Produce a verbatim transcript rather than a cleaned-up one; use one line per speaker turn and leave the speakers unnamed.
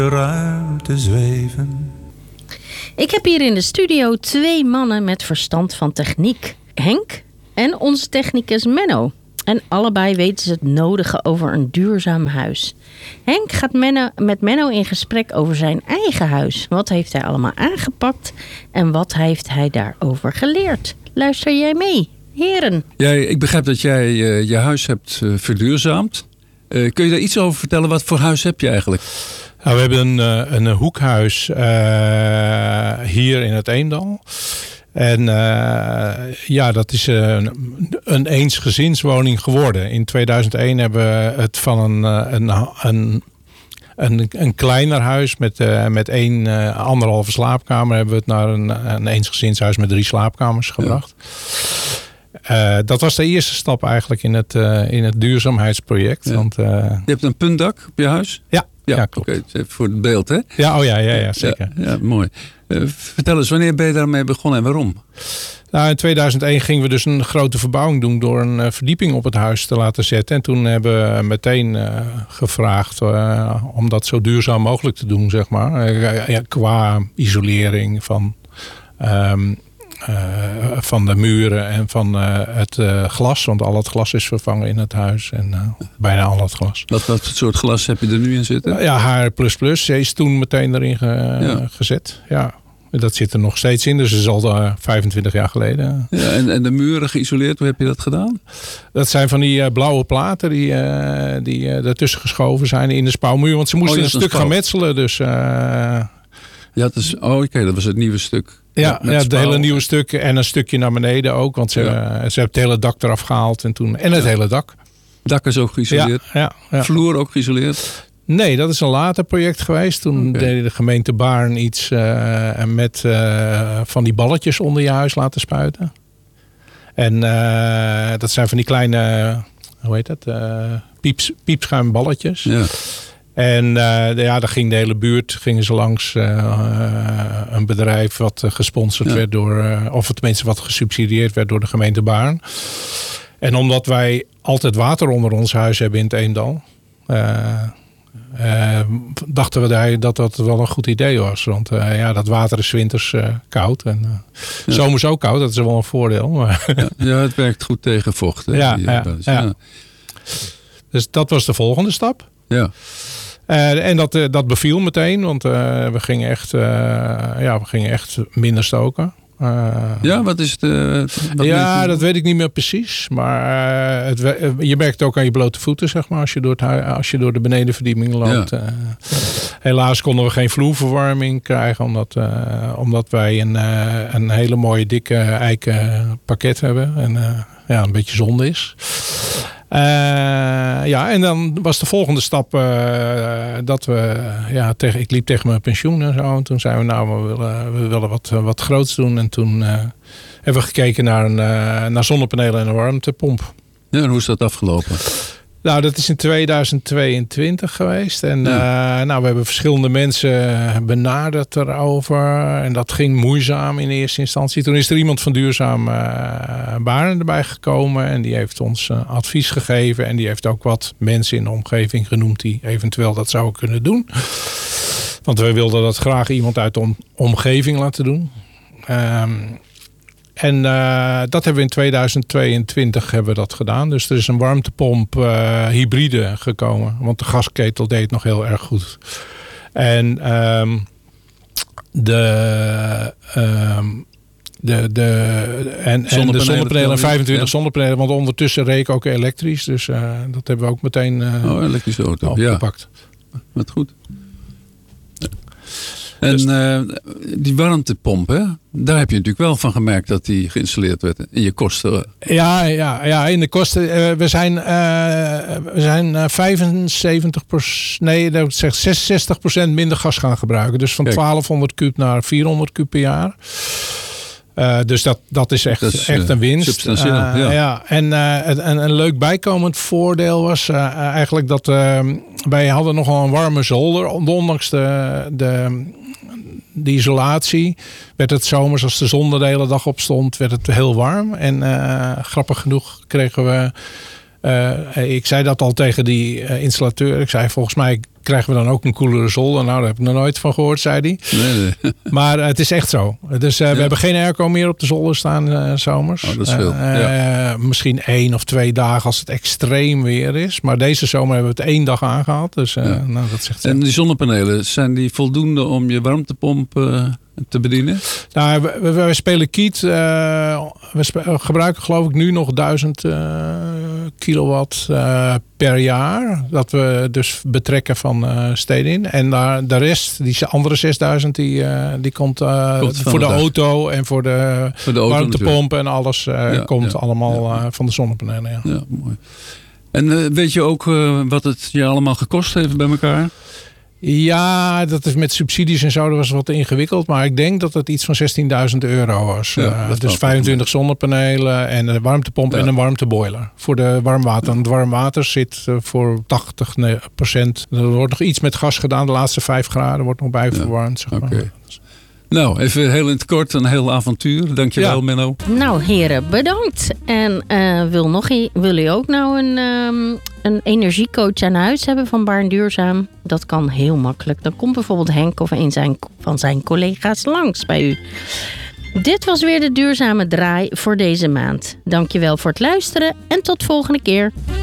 ruimte zweven.
Ik heb hier in de studio twee mannen met verstand van techniek. Henk en onze technicus Menno. En allebei weten ze het nodige over een duurzaam huis. Henk gaat Menno, met Menno in gesprek over zijn eigen huis. Wat heeft hij allemaal aangepakt en wat heeft hij daarover geleerd? Luister jij mee, heren?
Jij, ik begrijp dat jij uh, je huis hebt uh, verduurzaamd. Uh, kun je daar iets over vertellen? Wat voor huis heb je eigenlijk?
Nou, we hebben een, een, een hoekhuis uh, hier in het Eemdal. En uh, ja, dat is een, een eensgezinswoning geworden. In tweeduizend één hebben we het van een, een, een, een, een kleiner huis met, uh, met één uh, anderhalve slaapkamer hebben we het naar een, een eensgezinshuis met drie slaapkamers gebracht. Ja. Uh, dat was de eerste stap eigenlijk in het, uh, in het duurzaamheidsproject.
Ja.
Want, uh,
je hebt een puntdak op je huis?
Ja, ja,
ja
klopt.
Okay, even voor het beeld, hè?
Ja, oh ja, ja, ja zeker.
Ja, ja, mooi. Uh, vertel eens, wanneer ben je daarmee begonnen en waarom?
Nou, in tweeduizend één gingen we dus een grote verbouwing doen door een uh, verdieping op het huis te laten zetten. En toen hebben we meteen uh, gevraagd uh, om dat zo duurzaam mogelijk te doen, zeg maar. Uh, ja, qua isolering van, um, uh, van de muren en van uh, het uh, glas. Want al het glas is vervangen in het huis en uh, bijna al het glas.
Wat, wat soort glas heb je er nu in zitten?
Uh, ja, H R plus plus is toen meteen erin ge, ja. gezet, ja. Dat zit er nog steeds in, dus dat is al uh, vijfentwintig jaar geleden.
Ja, en, en de muren geïsoleerd, hoe heb je dat gedaan? Dat
zijn van die uh, blauwe platen die, uh, die uh, ertussen geschoven zijn in de spouwmuur. Want ze moesten oh, een stuk gaan metselen. Dus, uh,
ja, dat is, oh, oké, okay, dat was het nieuwe stuk.
Ja, ja het hele nieuwe stuk en een stukje naar beneden ook. Want ze, ja. uh, ze hebben het hele dak eraf gehaald en, toen, en het ja. hele dak.
Dak is ook geïsoleerd?
Ja, ja, ja.
Vloer ook geïsoleerd?
Nee, dat is een later project geweest. Toen okay. deed de gemeente Baarn iets uh, met uh, van die balletjes onder je huis laten spuiten. En uh, dat zijn van die kleine, hoe heet dat, uh, pieps, piepschuimballetjes. Ja. En uh, ja, daar ging de hele buurt, gingen ze langs uh, een bedrijf wat gesponsord ja. werd door, uh, of tenminste wat gesubsidieerd werd door de gemeente Baarn. En omdat wij altijd water onder ons huis hebben in het Eemdal, Uh, Uh, dachten we dat dat wel een goed idee was. Want uh, ja, dat water is 's winters uh, koud. En uh, ja. zomers ook koud. Dat is wel een voordeel. Maar
ja, ja, het werkt goed tegen vocht. Hè,
ja,
die,
ja, ja. ja. Dus dat was de volgende stap.
Ja.
Uh, en dat, uh, dat beviel meteen. Want uh, we, gingen echt, uh, ja, we gingen echt minder stoken. Uh,
ja, wat is het? Uh, wat
ja, dat weet ik niet meer precies. Maar uh, het, uh, je merkt het ook aan je blote voeten, zeg maar, als je door, het, als je door de benedenverdieping loopt. Ja. Uh, helaas konden we geen vloerverwarming krijgen, omdat, uh, omdat wij een, uh, een hele mooie dikke eiken pakket hebben. En uh, ja, een beetje zonde is. Uh, ja, en dan was de volgende stap uh, dat we, ja, tegen, ik liep tegen mijn pensioen en zo. En toen zeiden we, nou, we willen, we willen wat, wat groots doen. En toen uh, hebben we gekeken naar, een, uh, naar zonnepanelen en een warmtepomp.
Ja, en hoe is dat afgelopen?
Nou, dat is in tweeduizend tweeëntwintig geweest. En ja. uh, nou, we hebben verschillende mensen benaderd erover. En dat ging moeizaam in eerste instantie. Toen is er iemand van Duurzaam uh, Baarn erbij gekomen. En die heeft ons uh, advies gegeven. En die heeft ook wat mensen in de omgeving genoemd die eventueel dat zouden kunnen doen. Want we wilden dat graag iemand uit de om- omgeving laten doen. Um, En uh, dat hebben we in tweeduizend tweeëntwintig hebben we dat gedaan. Dus er is een warmtepomp uh, hybride gekomen. Want de gasketel deed het nog heel erg goed. En um, de, um, de, de, en, en de zonnepanelen, vijfentwintig ja. zonnepanelen. Want ondertussen reed ik ook elektrisch. Dus uh, dat hebben we ook meteen uh,
oh, elektrische auto.
opgepakt.
Ja. Wat goed. En dus, uh, die warmtepomp, hè? Daar heb je natuurlijk wel van gemerkt dat die geïnstalleerd werd in je kosten.
Ja, ja, ja in de kosten. Uh, we zijn, uh, we zijn uh, vijfenzeventig procent, nee, dat zeg zesenzestig procent minder gas gaan gebruiken. Dus van Kijk. twaalfhonderd kuub naar vierhonderd kuub per jaar. Uh, dus dat, dat is echt, dat is, echt een winst.
Substantieel,
uh,
ja.
ja. En uh, een, een leuk bijkomend voordeel was uh, eigenlijk dat uh, wij hadden nogal een warme zolder. Ondanks de, de, de isolatie werd het zomers, als de zon er de hele dag op stond, werd het heel warm. En uh, grappig genoeg kregen we Uh, ik zei dat al tegen die uh, installateur. Ik zei, volgens mij krijgen we dan ook een koelere zolder. Nou, daar heb ik nog nooit van gehoord, zei hij.
Nee, nee.
Maar uh, het is echt zo. Dus uh, ja. we hebben geen airco meer op de zolder staan uh, zomers.
Oh, dat is veel.
Uh,
ja.
uh, misschien één of twee dagen als het extreem weer is. Maar deze zomer hebben we het één dag aangehad. Dus uh, ja. nou, dat zegt
en die zonnepanelen, zijn die voldoende om je warmtepomp uh, te bedienen?
Nou, we, we, we spelen kiet. Uh, we spe- gebruiken geloof ik nu nog duizend uh, kilowatt uh, per jaar. Dat we dus betrekken van uh, Stedin. En daar, de rest, die andere zesduizend, die, uh, die komt, uh, komt voor de, de auto en voor de, voor de warmtepomp en alles uh, ja, komt ja, allemaal ja. Uh, van de zonnepanelen. Ja,
ja mooi. En uh, weet je ook uh, wat het je allemaal gekost heeft bij elkaar?
Ja, dat is met subsidies en zo, dat was wat ingewikkeld. Maar ik denk dat het iets van zestienduizend euro was. Ja, uh, dus vijfentwintig zonnepanelen en een warmtepomp ja. en een warmteboiler. Voor de warmwater. Ja. Het warmwater zit uh, voor tachtig procent. Er wordt nog iets met gas gedaan. De laatste vijf graden wordt nog bij verwarmd. Zeg maar.
Okay. Nou, even heel in het kort, een heel avontuur. Dankjewel, ja. Menno.
Nou, heren, bedankt. En uh, wil, nog, wil u ook nou een, um, een energiecoach aan huis hebben van Baarn Duurzaam? Dat kan heel makkelijk. Dan komt bijvoorbeeld Henk of een zijn, van zijn collega's langs bij u. Dit was weer de Duurzame Draai voor deze maand. Dankjewel voor het luisteren en tot volgende keer.